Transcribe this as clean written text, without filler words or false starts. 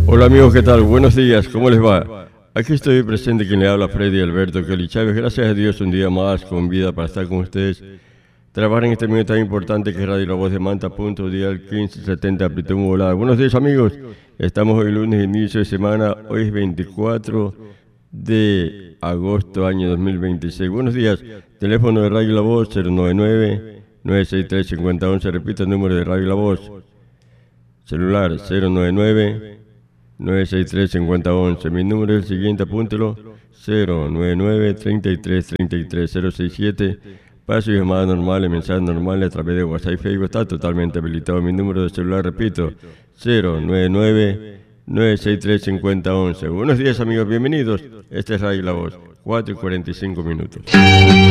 Hola amigos, ¿qué tal? Buenos días, ¿cómo les va? Aquí estoy presente quien le habla, Freddy Alberto Kelly Chávez. Gracias a Dios un día más con vida para estar con ustedes. Trabajar en este medio tan importante que es Radio La Voz de Manta, punto dial 1570, amplitud modulada. Buenos días amigos, estamos hoy lunes, inicio de semana, hoy es 24 de agosto, año 2026. Buenos días, teléfono de Radio La Voz 099-963-5011, repito el número de Radio La Voz. Celular 099-963-5011. Mi número es el siguiente, apúntelo: 099-33-33-067. Para sus llamadas normales, mensajes normales a través de WhatsApp y Facebook está totalmente habilitado. Mi número de celular, repito, 099-963-5011. Buenos días amigos, bienvenidos. Este es Radio La Voz, 4:45 minutos.